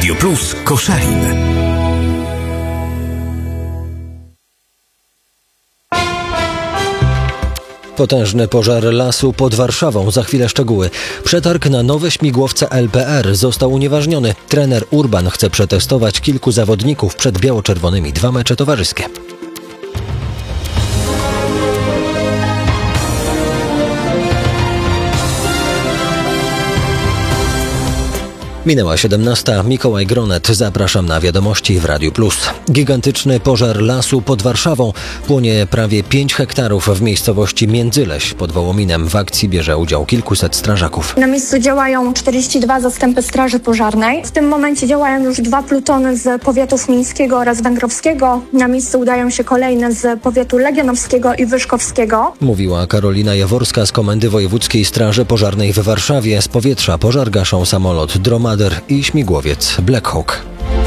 Radio Plus Koszalin. Potężny pożar lasu pod Warszawą. Za chwilę szczegóły. Przetarg na nowe śmigłowce LPR został unieważniony. Trener Urban chce przetestować kilku zawodników przed biało-czerwonymi. 2 mecze towarzyskie. Minęła 17. Mikołaj Gronet. Zapraszam na wiadomości w Radiu Plus. Gigantyczny pożar lasu pod Warszawą. Płonie prawie 5 hektarów w miejscowości Międzyleś pod Wołominem. W akcji bierze udział kilkuset strażaków. Na miejscu działają 42 zastępy straży pożarnej. W tym momencie działają już 2 plutony z powiatów mińskiego oraz węgrowskiego. Na miejsce udają się kolejne z powiatu legionowskiego i wyszkowskiego. Mówiła Karolina Jaworska z Komendy Wojewódzkiej Straży Pożarnej w Warszawie. Z powietrza pożar gaszą samolot Dromader i śmigłowiec Black Hawk.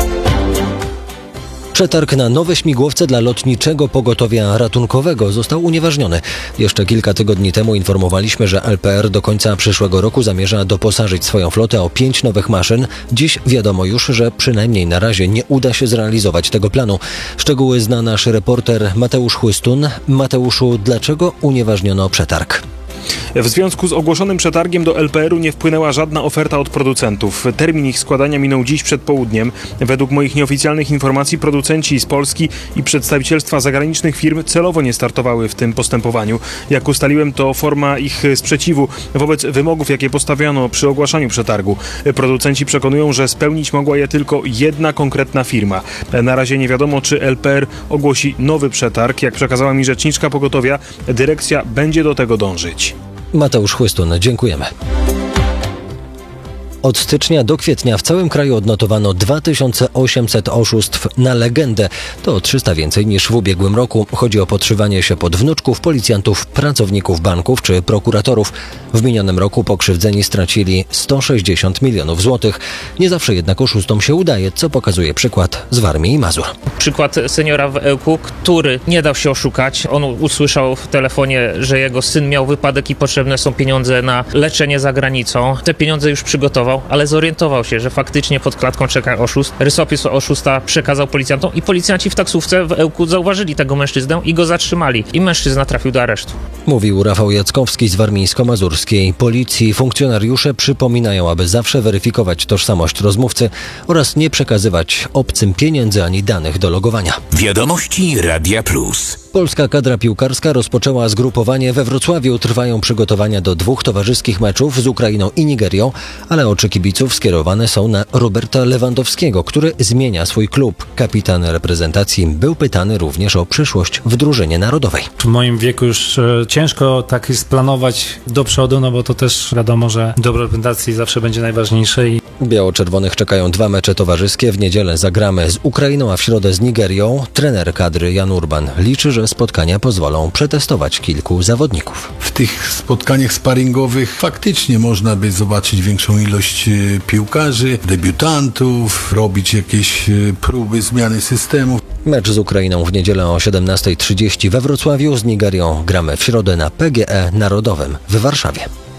Przetarg na nowe śmigłowce dla lotniczego pogotowia ratunkowego został unieważniony. Jeszcze kilka tygodni temu informowaliśmy, że LPR do końca przyszłego roku zamierza doposażyć swoją flotę o 5 nowych maszyn. Dziś wiadomo już, że przynajmniej na razie nie uda się zrealizować tego planu. Szczegóły zna nasz reporter Mateusz Chłystun. Mateuszu, dlaczego unieważniono przetarg? W związku z ogłoszonym przetargiem do LPR-u nie wpłynęła żadna oferta od producentów. Termin ich składania minął dziś przed południem. Według moich nieoficjalnych informacji producenci z Polski i przedstawicielstwa zagranicznych firm celowo nie startowały w tym postępowaniu. Jak ustaliłem, to forma ich sprzeciwu wobec wymogów, jakie postawiono przy ogłaszaniu przetargu. Producenci przekonują, że spełnić mogła je tylko jedna konkretna firma. Na razie nie wiadomo, czy LPR ogłosi nowy przetarg. Jak przekazała mi rzeczniczka pogotowia, dyrekcja będzie do tego dążyć. Mateusz Chłystun, dziękujemy. Od stycznia do kwietnia w całym kraju odnotowano 2800 oszustw na legendę. To 300 więcej niż w ubiegłym roku. Chodzi o podszywanie się pod wnuczków, policjantów, pracowników banków czy prokuratorów. W minionym roku pokrzywdzeni stracili 160 milionów złotych. Nie zawsze jednak oszustom się udaje, co pokazuje przykład z Warmii i Mazur. Przykład seniora w Ełku, który nie dał się oszukać. On usłyszał w telefonie, że jego syn miał wypadek i potrzebne są pieniądze na leczenie za granicą. Te pieniądze już przygotował, ale zorientował się, że faktycznie pod klatką czeka oszust. Rysopis oszusta przekazał policjantom i policjanci w taksówce w Ełku zauważyli tego mężczyznę i go zatrzymali. I mężczyzna trafił do aresztu. Mówił Rafał Jackowski z warmińsko-mazurskiej policji. Funkcjonariusze przypominają, aby zawsze weryfikować tożsamość rozmówcy oraz nie przekazywać obcym pieniędzy ani danych do logowania. Wiadomości Radia Plus. Polska kadra piłkarska rozpoczęła zgrupowanie we Wrocławiu. Trwają przygotowania do 2 towarzyskich meczów z Ukrainą i Nigerią, ale oczy kibiców skierowane są na Roberta Lewandowskiego, który zmienia swój klub. Kapitan reprezentacji był pytany również o przyszłość w drużynie narodowej. W moim wieku już ciężko tak jest planować do przodu, no bo to też wiadomo, że dobro reprezentacji zawsze będzie najważniejsze. Biało-czerwonych czekają 2 mecze towarzyskie. W niedzielę zagramy z Ukrainą, a w środę z Nigerią. Trener kadry Jan Urban liczy, że spotkania pozwolą przetestować kilku zawodników. W tych spotkaniach sparingowych faktycznie można by zobaczyć większą ilość piłkarzy, debiutantów, robić jakieś próby zmiany systemu. Mecz z Ukrainą w niedzielę o 17:30 we Wrocławiu. Z Nigerią gramy w środę na PGE Narodowym w Warszawie.